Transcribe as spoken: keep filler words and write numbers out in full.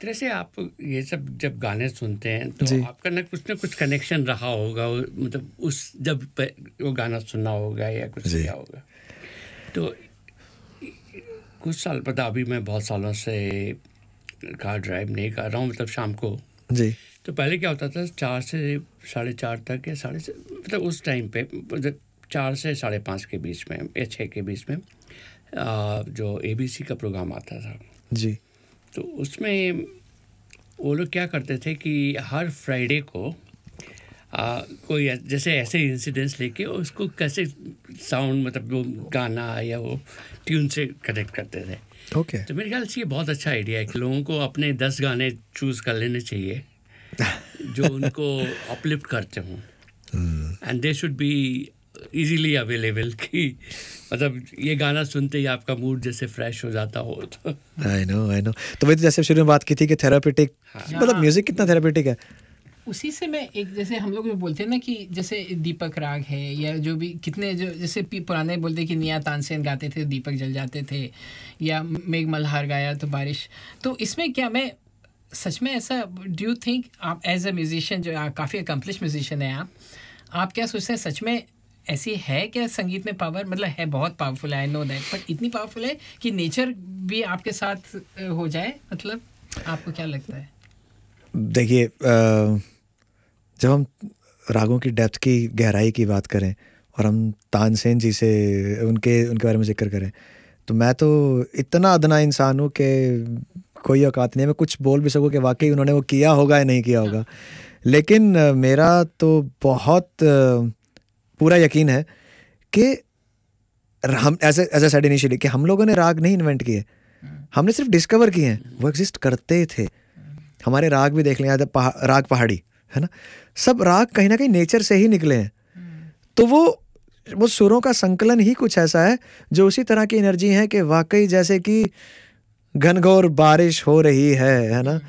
तरह से आप ये सब जब गाने सुनते हैं तो जी। आपका ना कुछ ना कुछ कनेक्शन रहा होगा, वो- मतलब उस जब प- वो गाना सुनना होगा या कुछ जी। किया होगा। तो कुछ साल पता, अभी मैं बहुत सालों से कार ड्राइव नहीं कर रहा हूँ, मतलब शाम को। जी। तो पहले क्या होता था, चार से साढ़े चार तक या साढ़े से- मतलब उस टाइम पे मतलब चार से साढ़े पाँच के बीच में या छः के बीच में आ, जो एबीसी का प्रोग्राम आता था, जी। तो उसमें वो लोग क्या करते थे कि हर फ्राइडे को आ, कोई ऐ- जैसे ऐसे इंसिडेंट्स लेके उसको कैसे साउंड, मतलब वो गाना या वो ट्यून से कनेक्ट करते थे। ओके। तो मेरे ख्याल से ये बहुत अच्छा आइडिया है कि लोगों को अपने दस गाने चूज़ कर लेने चाहिए जो उनको अपलिफ्ट करते हों, and they should be easily available, कि मतलब ये गाना सुनते ही आपका मूड जैसे फ्रेश हो जाता हो। तो आई नो आई नो तो वही तो जैसे शुरू में बात की थी कि थेरापेटिक, मतलब म्यूजिक कितना थेरापेटिक है। उसी से मैं एक, जैसे हम लोग जो बोलते हैं ना कि जैसे दीपक राग है या जो भी कितने जो जैसे पी- पुराने बोलते हैं कि निया तानसेन गाते थे दीपक जल जाते थे, या मेघ मल्हार गाया तो बारिश। तो इसमें क्या मैं सच में ऐसा, डू यू थिंक आप एज अ म्यूजिशियन जो आप काफ़ी अकम्पलिश म्यूजिशियन है, आप आप क्या सोचते हैं सच में ऐसी है क्या संगीत में पावर? मतलब है, बहुत पावरफुल है, आई नो दैट, बट इतनी पावरफुल है कि नेचर भी आपके साथ अ, हो जाए? मतलब आपको क्या लगता है? देखिए, अ, जब हम रागों की डेप्थ की गहराई की बात करें और हम तानसेन जी से उनके उनके बारे में जिक्र करें, तो मैं तो इतना अदना इंसान हूँ कि कोई औकात नहीं है मैं कुछ बोल भी सकूँ कि वाकई उन्होंने वो किया होगा या नहीं किया होगा। लेकिन अ, मेरा तो बहुत अ, पूरा यकीन है कि हम एज एज सेड इनिशियली कि हम लोगों ने राग नहीं इन्वेंट किए, हमने सिर्फ डिस्कवर किए हैं, वो एग्जिस्ट करते थे। हमारे राग भी देख लें, आधा पहा, राग पहाड़ी है ना, सब राग कहीं ना कहीं नेचर से ही निकले हैं। तो वो वो सुरों का संकलन ही कुछ ऐसा है जो उसी तरह की एनर्जी है कि वाकई जैसे कि घनघोर बारिश हो रही है है ना,